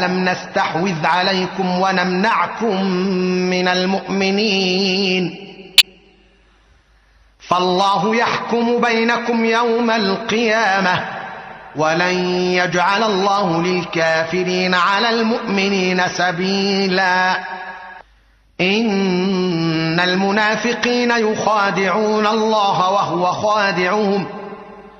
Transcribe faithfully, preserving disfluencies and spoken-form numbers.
لم نستحوذ عليكم ونمنعكم من المؤمنين فالله يحكم بينكم يوم القيامة ولن يجعل الله للكافرين على المؤمنين سبيلا إن المنافقين يخادعون الله وهو خادعهم